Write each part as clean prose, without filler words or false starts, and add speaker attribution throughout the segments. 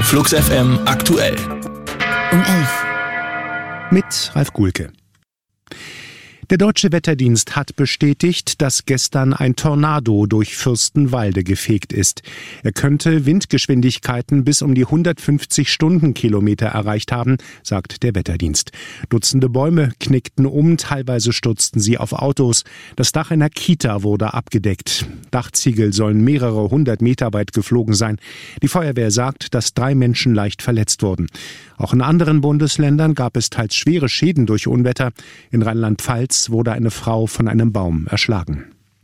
Speaker 1: Flux FM aktuell.
Speaker 2: Um 11.
Speaker 3: Mit Ralf Guhlke. Der Deutsche Wetterdienst hat bestätigt, dass gestern ein Tornado durch Fürstenwalde gefegt ist. Er könnte Windgeschwindigkeiten bis um die 150 Stundenkilometer erreicht haben, sagt der Wetterdienst. Dutzende Bäume knickten um, teilweise stürzten sie auf Autos. Das Dach einer Kita wurde abgedeckt. Dachziegel sollen mehrere 100 Meter weit geflogen sein. Die Feuerwehr sagt, dass 3 Menschen leicht verletzt wurden. Auch in anderen Bundesländern gab es teils schwere Schäden durch Unwetter. In Rheinland-Pfalz wurde eine Frau von einem Baum erschlagen.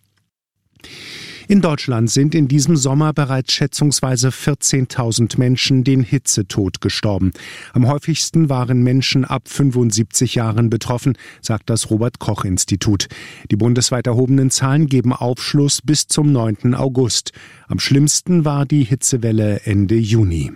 Speaker 3: In Deutschland sind in diesem Sommer bereits schätzungsweise 14.000 Menschen den Hitzetod gestorben. Am häufigsten waren Menschen ab 75 Jahren betroffen, sagt das Robert-Koch-Institut. Die bundesweit erhobenen Zahlen geben Aufschluss bis zum 9. August. Am schlimmsten war die Hitzewelle Ende Juni.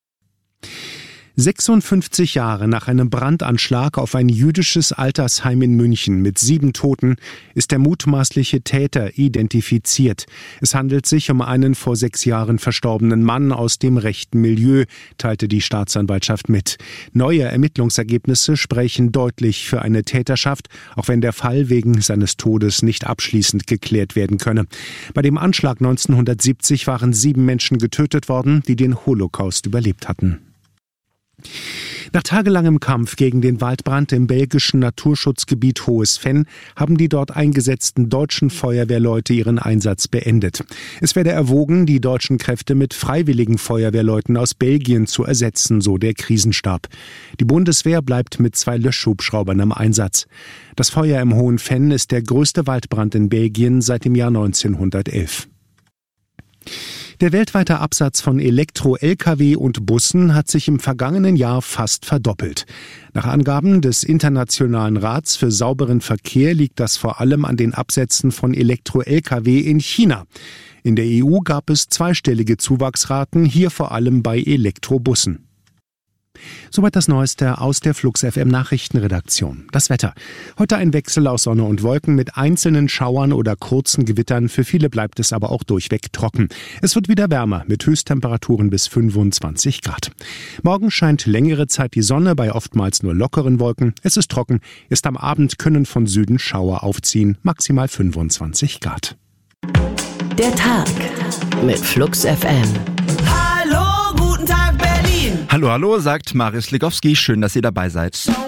Speaker 3: 56 Jahre nach einem Brandanschlag auf ein jüdisches Altersheim in München mit 7 Toten ist der mutmaßliche Täter identifiziert. Es handelt sich um einen vor 6 Jahren verstorbenen Mann aus dem rechten Milieu, teilte die Staatsanwaltschaft mit. Neue Ermittlungsergebnisse sprechen deutlich für eine Täterschaft, auch wenn der Fall wegen seines Todes nicht abschließend geklärt werden könne. Bei dem Anschlag 1970 waren 7 Menschen getötet worden, die den Holocaust überlebt hatten. Nach tagelangem Kampf gegen den Waldbrand im belgischen Naturschutzgebiet Hohes Venn haben die dort eingesetzten deutschen Feuerwehrleute ihren Einsatz beendet. Es werde erwogen, die deutschen Kräfte mit freiwilligen Feuerwehrleuten aus Belgien zu ersetzen, so der Krisenstab. Die Bundeswehr bleibt mit 2 Löschhubschraubern im Einsatz. Das Feuer im Hohen Venn ist der größte Waldbrand in Belgien seit dem Jahr 1911. Der weltweite Absatz von Elektro-Lkw und Bussen hat sich im vergangenen Jahr fast verdoppelt. Nach Angaben des Internationalen Rats für sauberen Verkehr liegt das vor allem an den Absätzen von Elektro-Lkw in China. In der EU gab es zweistellige Zuwachsraten, hier vor allem bei Elektrobussen. Soweit das Neueste aus der Flux FM Nachrichtenredaktion. Das Wetter. Heute ein Wechsel aus Sonne und Wolken mit einzelnen Schauern oder kurzen Gewittern. Für viele bleibt es aber auch durchweg trocken. Es wird wieder wärmer mit Höchsttemperaturen bis 25 Grad. Morgen scheint längere Zeit die Sonne bei oftmals nur lockeren Wolken. Es ist trocken. Erst am Abend können von Süden Schauer aufziehen. Maximal 25 Grad.
Speaker 2: Der Tag mit Flux FM.
Speaker 4: Hallo, sagt Marius Legowski. Schön, dass ihr dabei seid.